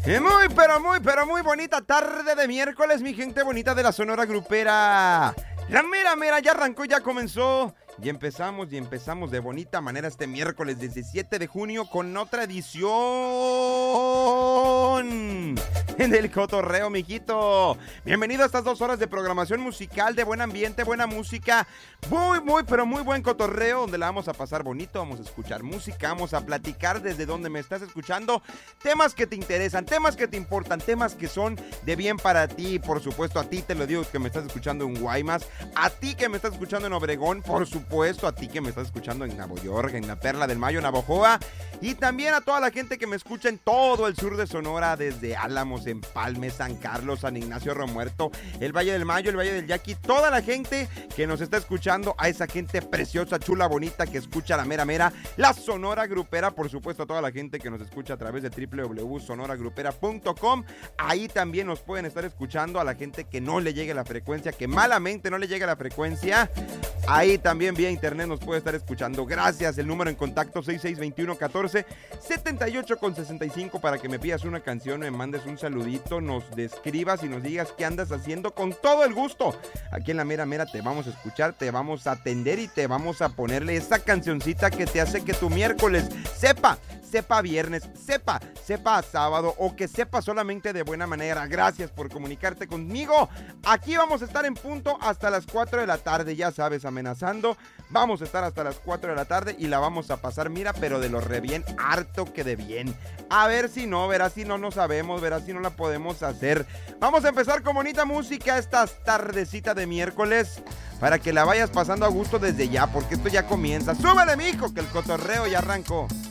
Pero muy bonita tarde de miércoles, mi gente bonita de la Sonora Grupera. La mera, ya arrancó, ya comenzó. Y empezamos de bonita manera este miércoles 17 de junio con otra edición del Cotorreo, mijito. Bienvenido a estas 2 horas de programación musical, de buen ambiente, buena música. Muy buen cotorreo, donde la vamos a pasar bonito, vamos a escuchar música, vamos a platicar desde donde me estás escuchando. Temas que te interesan, temas que te importan, temas que son de bien para ti. Por supuesto, a ti te lo digo que me estás escuchando en Guaymas, a ti que me estás escuchando en Obregón, por supuesto, a ti que me estás escuchando en Nuevo York, en la Perla del Mayo, Navojoa, y también a toda la gente que me escucha en todo el sur de Sonora, desde Álamos, Empalme, San Carlos, San Ignacio, Romuerto, el Valle del Mayo, el Valle del Yaqui, toda la gente que nos está escuchando, a esa gente preciosa, chula, bonita, que escucha la mera, la Sonora Grupera, por supuesto, a toda la gente que nos escucha a través de www.sonoragrupera.com, ahí también nos pueden estar escuchando, a la gente que no le llegue la frecuencia, que malamente no le llegue la frecuencia, ahí también vía internet nos puede estar escuchando. Gracias, el número en contacto 6621-14-78-65 para que me pidas una canción, me mandes un saludito, nos describas y nos digas qué andas haciendo con todo el gusto. Aquí en la mera te vamos a escuchar, te vamos a atender y te vamos a ponerle esa cancioncita que te hace que tu miércoles sepa viernes, sepa sábado o que sepa solamente de buena manera. Gracias por comunicarte conmigo. Aquí vamos a estar en punto hasta las 4 de la tarde, ya sabes, amenazando. Vamos a estar hasta las 4 de la tarde y la vamos a pasar, mira, pero de lo re bien, harto que de bien. A ver si no, verás si no sabemos, verás si no la podemos hacer. Vamos a empezar con bonita música esta tardecita de miércoles, para que la vayas pasando a gusto desde ya, porque esto ya comienza. ¡Súbele, mijo, que el cotorreo ya arrancó!